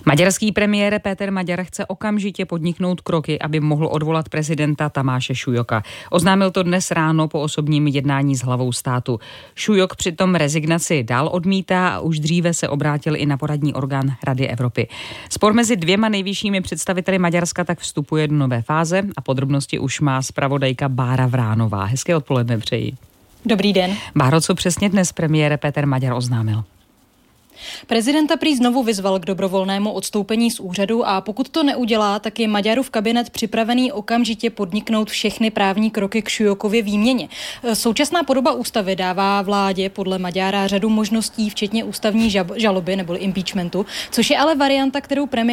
Maďarský premiér Péter Maďar chce okamžitě podniknout kroky, aby mohl odvolat prezidenta Tamáše Šujoka. Oznámil to dnes ráno po osobním jednání s hlavou státu. Šujok přitom rezignaci dál odmítá a už dříve se obrátil i na poradní orgán Rady Evropy. Spor mezi dvěma nejvyššími představiteli Maďarska tak vstupuje do nové fáze a podrobnosti už má zpravodajka Bára Vránová. Hezké odpoledne přeji. Dobrý den. Báro, co přesně dnes premiér Péter Maďar oznámil? Prezidenta prý znovu vyzval k dobrovolnému odstoupení z úřadu a pokud to neudělá, tak je Maďarův kabinet připravený okamžitě podniknout všechny právní kroky k Šujokově výměně. Současná podoba ústavy dává vládě podle Maďara řadu možností, včetně ústavní žaloby nebo impeachmentu, což je ale varianta, kterou premiér